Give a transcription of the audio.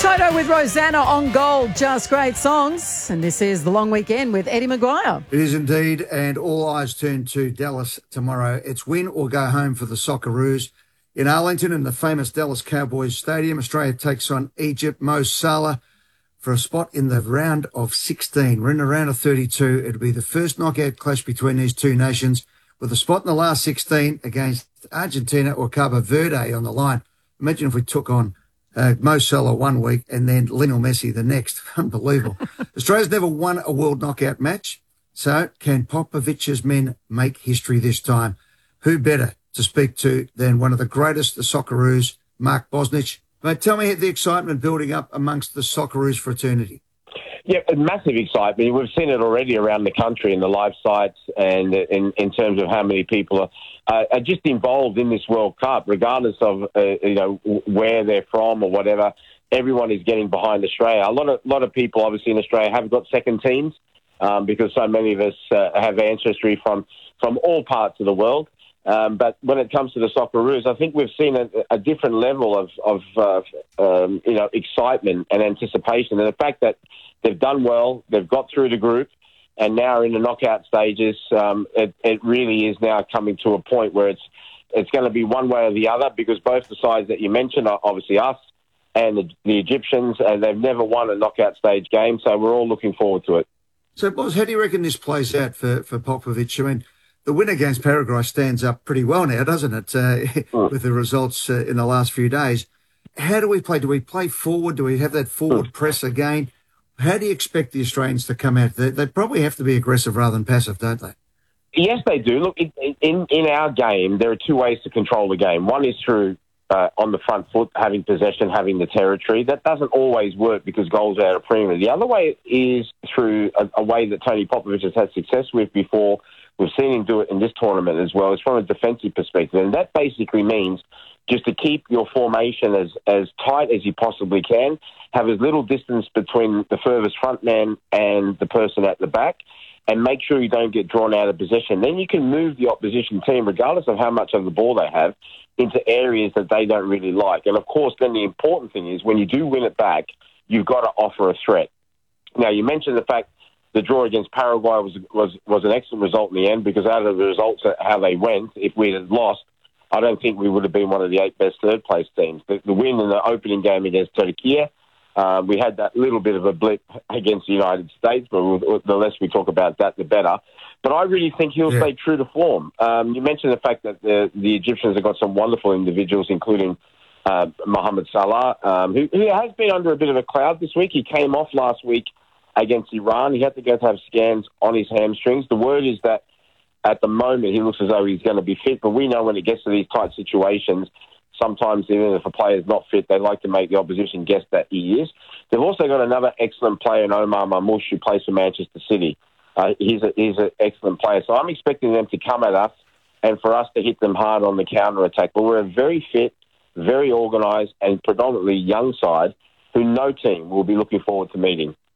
Toto with Rosanna on Gold, just great songs. And this is The Long Weekend with Eddie Maguire. It is indeed, and all eyes turn to Dallas tomorrow. It's win or go home for the Socceroos. In Arlington, in the famous Dallas Cowboys Stadium, Australia takes on Egypt. Mo Salah for a spot in the round of 16. We're in the round of 32. It'll be the first knockout clash between these two nations, with a spot in the last 16 against Argentina or Cabo Verde on the line. Imagine if we took on Mo Salah one week and then Lionel Messi the next. Unbelievable. Australia's never won a world knockout match. So can Popovic's men make history this time? Who better to speak to than one of the greatest, the Socceroos, Mark Bosnich? Mate, tell me the excitement building up amongst the Socceroos fraternity. Yeah, massive excitement. We've seen it already around the country in the live sites and in terms of how many people are just involved in this World Cup, regardless of where they're from or whatever. Everyone is getting behind Australia. A lot of people, obviously, in Australia have got second teams because so many of us have ancestry from all parts of the world. But when it comes to the Socceroos, I think we've seen a different level of excitement and anticipation, and the fact that they've done well, they've got through the group, and now are in the knockout stages. It really is now coming to a point where it's going to be one way or the other, because both the sides that you mentioned are obviously us and the Egyptians, and they've never won a knockout stage game, so we're all looking forward to it. So, Boz, how do you reckon this plays out for Popovic? I mean, the win against Paraguay stands up pretty well now, doesn't it, with the results in the last few days. How do we play? Do we play forward? Do we have that forward press again? How do you expect the Australians to come out? They probably have to be aggressive rather than passive, don't they? Yes, they do. Look, in our game, there are two ways to control the game. One is through on the front foot, having possession, having the territory. That doesn't always work because goals are out of premium. The other way is through a way that Tony Popovic has had success with before. We've seen him do it in this tournament as well. It's from a defensive perspective. And that basically means just to keep your formation as tight as you possibly can, have as little distance between the furthest front man and the person at the back, and make sure you don't get drawn out of position. Then you can move the opposition team, regardless of how much of the ball they have, into areas that they don't really like. And, of course, then the important thing is when you do win it back, you've got to offer a threat. Now, you mentioned the fact the draw against Paraguay was an excellent result in the end, because out of the results, how they went, if we had lost, I don't think we would have been one of the 8 best third-place teams. The win in the opening game against Turkey, we had that little bit of a blip against the United States, but the less we talk about that, the better. But I really think he'll stay true to form. You mentioned the fact that the Egyptians have got some wonderful individuals, including Mohamed Salah, who has been under a bit of a cloud this week. He came off last week against Iran. He had to go to have scans on his hamstrings. The word is that at the moment he looks as though he's going to be fit, but we know when it gets to these tight situations, sometimes even if a player's not fit, they like to make the opposition guess that he is. They've also got another excellent player in Omar Mamouche, who plays for Manchester City. He's an excellent player. So I'm expecting them to come at us and for us to hit them hard on the counter-attack. But we're a very fit, very organised and predominantly young side who no team will be looking forward to meeting.